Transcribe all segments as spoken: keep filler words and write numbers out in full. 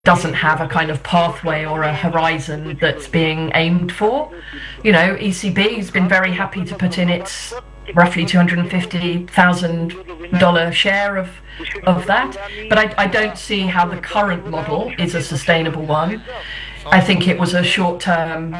doesn't have a kind of pathway or a horizon that's being aimed for. You know, E C B has been very happy to put in its roughly two hundred fifty thousand dollars share of of that, but I, I don't see how the current model is a sustainable one. I think it was a short-term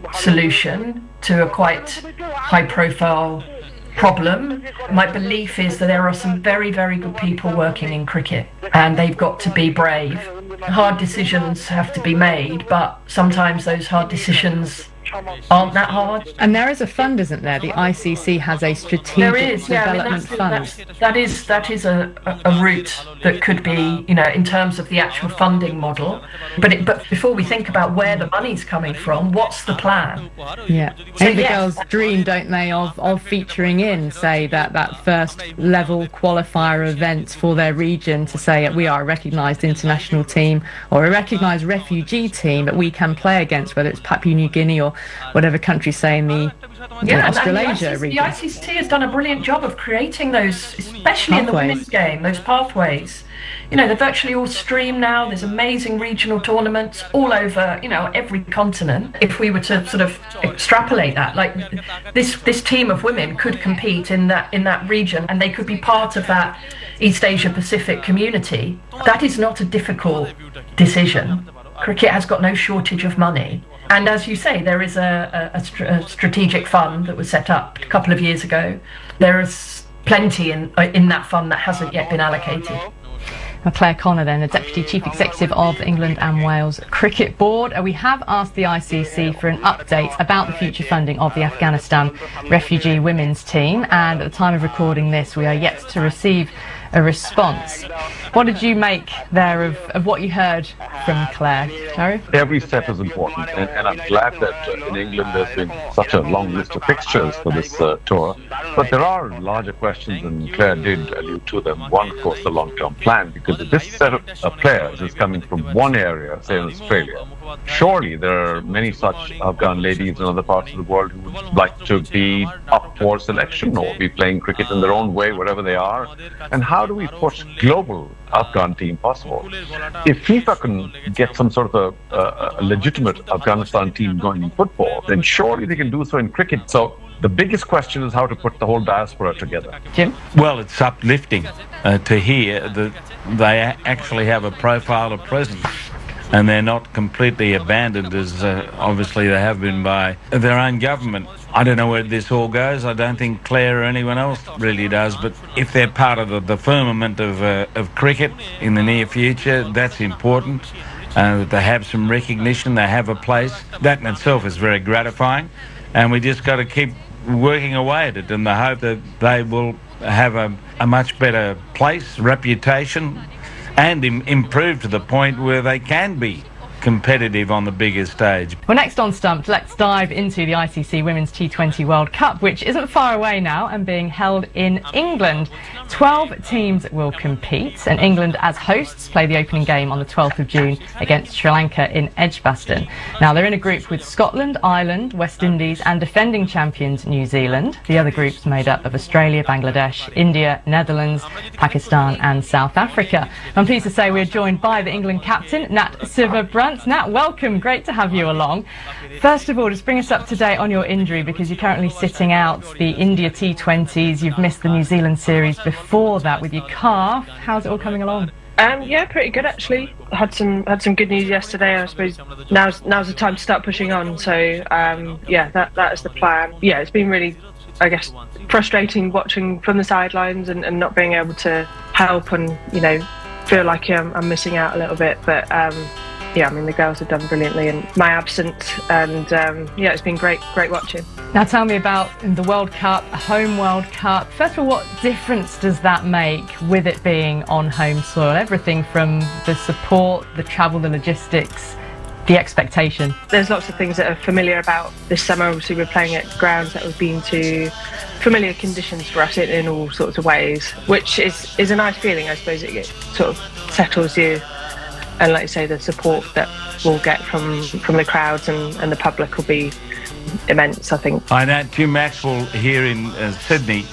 solution to a quite high-profile problem. My belief is that there are some very, very good people working in cricket, and they've got to be brave. Hard decisions have to be made, but sometimes those hard decisions aren't that hard. And there is a fund, isn't there? The I C C has a strategic there is, yeah, development I mean, that's, fund. That's, that is that is a, a, a route that could be, you know, in terms of the actual funding model. But it, but before we think about where the money's coming from, what's the plan? Yeah, So, I think the yes. girls dream, don't they, of of featuring in, say, that that first level qualifier event for their region, to say we are a recognised international team or a recognised refugee team that we can play against, whether it's Papua New Guinea or whatever country, say, in the you know, Yeah, and Australasia the, region. the I C C has done a brilliant job of creating those, especially in the Pathways. women's game, those pathways. You know, they're virtually all streamed now. There's amazing regional tournaments all over, you know, every continent. If we were to sort of extrapolate that, like this this team of women could compete in that in that region, and they could be part of that East Asia Pacific community. That is not a difficult decision. Cricket has got no shortage of money. And as you say, there is a, a, a, str- a strategic fund that was set up a couple of years ago. There is plenty in in that fund that hasn't yet been allocated. Now, Claire Connor, then, the Deputy Chief Executive of the England and Wales Cricket Board. We have asked the I C C for an update about the future funding of the Afghanistan refugee women's team, and at the time of recording this, we are yet to receive a response. What did you make there of, of what you heard from Claire? Jerry? Every step is important, and, and I'm glad that uh, in England there's been such a long list of fixtures for this uh, tour. But there are larger questions, and Claire did allude to them. One, of course, the long-term plan, because if this set of uh, players is coming from one area, say in Australia, surely there are many such Afghan ladies in other parts of the world who would like to be up for selection or be playing cricket in their own way, wherever they are. And how do we push global Afghan team possible? If FIFA can get some sort of a, a, a legitimate Afghanistan team going in football, then surely they can do so in cricket. So the biggest question is how to put the whole diaspora together. Jim? Well, it's uplifting uh, to hear that they actually have a profile, a presence, and they're not completely abandoned as uh, obviously they have been by their own government. I don't know where this all goes. I don't think Claire or anyone else really does, but if they're part of the, the firmament of, uh, of cricket in the near future, that's important. Uh, that they have some recognition, they have a place. That in itself is very gratifying, and we just got to keep working away at it in the hope that they will have a, a much better place, reputation, and im- improve to the point where they can be competitive on the bigger stage. Well, next on Stumped, let's dive into the I C C Women's T twenty World Cup, which isn't far away now and being held in England. twelve teams will compete, and England as hosts play the opening game on the twelfth of June against Sri Lanka in Edgbaston. Now, they're in a group with Scotland, Ireland, West Indies and defending champions New Zealand. The other group's made up of Australia, Bangladesh, India, Netherlands, Pakistan and South Africa. I'm pleased to say we're joined by the England captain, Nat Sciver-Brunt. Nat, welcome. Great to have you along. First of all, just bring us up to date on your injury, because you're currently sitting out the India T twenties. You've missed the New Zealand series before that with your calf. How's it all coming along? Um, yeah, pretty good actually. Had some had some good news yesterday. I suppose now's now's the time to start pushing on. So um, yeah, that that is the plan. Yeah, it's been really, I guess, frustrating watching from the sidelines and, and not being able to help, and you know, feel like um, I'm missing out a little bit. But um, yeah, I mean, the girls have done brilliantly in my absence, and um, yeah, it's been great, great watching. Now tell me about the World Cup, home World Cup. First of all, what difference does that make with it being on home soil? Everything from the support, the travel, the logistics, the expectation. There's lots of things that are familiar about this summer. Obviously, we're playing at grounds that have been to familiar conditions for us in, in all sorts of ways, which is, is a nice feeling. I suppose it sort of settles you. And like you say, the support that we'll get from, from the crowds and, and the public will be immense, I think. Hi, Nat. Jim Maxwell here in uh, Sydney.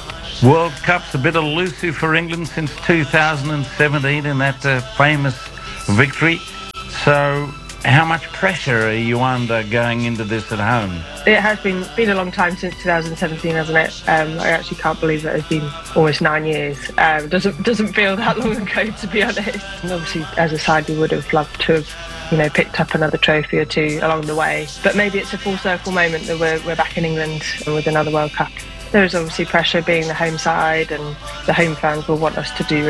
World Cup's a bit elusive for England since two thousand seventeen in that uh, famous victory. So, how much pressure are you under going into this at home? It has been been a long time since two thousand seventeen, hasn't it? Um, I actually can't believe it has been almost nine years. Um, doesn't doesn't feel that long ago, to be honest. And obviously, as a side, we would have loved to have, you know, picked up another trophy or two along the way. But maybe it's a full circle moment that we're we're back in England with another World Cup. There is obviously pressure being the home side, and the home fans will want us to do